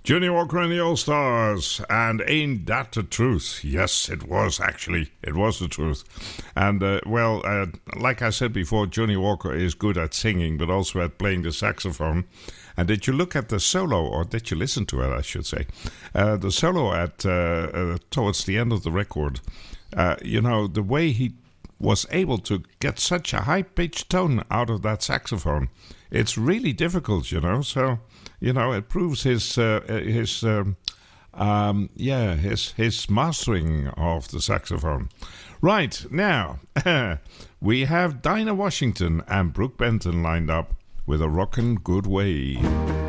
Johnny Walker and the All-Stars, and ain't that the truth? Yes, it was actually. It was the truth. And, like I said before, Johnny Walker is good at singing, but also at playing the saxophone. And did you look at the solo, or did you listen to it, I should say? The solo at towards the end of the record, the way he was able to get such a high-pitched tone out of that saxophone, it's really difficult, so... it proves his mastering of the saxophone. Right, now, we have Dinah Washington and Brooke Benton lined up with a rockin' good way.